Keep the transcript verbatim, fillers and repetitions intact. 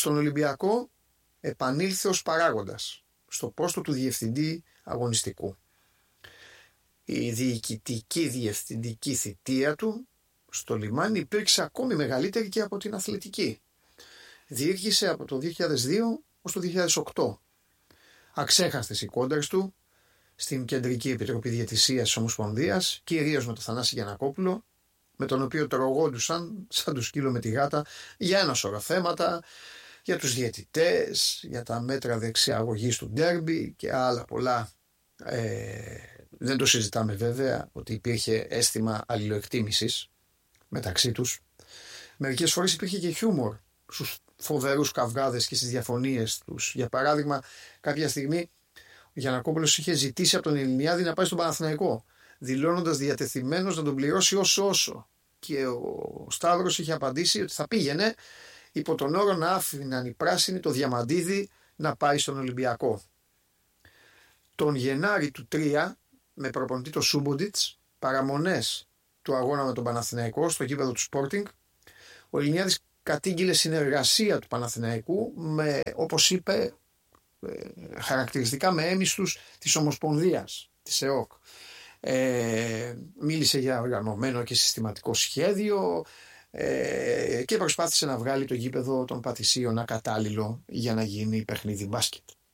στον Ολυμπιακό επανήλθε ως παράγοντας στο πόστο του διευθυντή αγωνιστικού. Η διοικητική διευθυντική θητεία του στο λιμάνι υπήρξε ακόμη μεγαλύτερη και από την αθλητική. Διήρκησε από το δύο χιλιάδες δύο ως το δύο χιλιάδες οκτώ. Αξέχαστες οι κόντρες του στην Κεντρική Επιτροπή Διαιτησίας της Ομοσπονδίας, κυρίως με τον Θανάση Γιαννακόπουλο, με τον οποίο τρογόντουσαν σαν του σκύλο με τη γάτα για ένα σωρό θέματα, για τους διαιτητές, για τα μέτρα δεξιαγωγής του ντέρμπι και άλλα πολλά. Ε, δεν το συζητάμε βέβαια ότι υπήρχε αίσθημα αλληλοεκτίμησης μεταξύ τους. Μερικές φορές υπήρχε και χιούμορ στους φοβερούς καυγάδες και στις διαφωνίες τους. Για παράδειγμα, κάποια στιγμή ο Γιαννακόπουλος είχε ζητήσει από τον Ελληνιάδη να πάει στον Παναθηναϊκό, δηλώνοντας διατεθειμένος να τον πληρώσει όσο όσο. Και ο Σταύρος είχε απαντήσει ότι θα πήγαινε υπό τον όρο να άφηναν οι πράσινοι το Διαμαντίδη να πάει στον Ολυμπιακό. Τον Γενάρη του τρία, με προπονητή το Σούμποντιτς, παραμονές του αγώνα με τον Παναθηναϊκό στο γήπεδο του Sporting, ο Ελληνιάδης κατήγγειλε συνεργασία του Παναθηναϊκού με, όπως είπε, χαρακτηριστικά με έμιστους της Ομοσπονδίας, της ΕΟΚ. Ε, μίλησε για οργανωμένο και συστηματικό σχέδιο ε, και προσπάθησε να βγάλει το γήπεδο των Πατησίων ακατάλληλο για να γίνει παιχνίδι μπάσκετ.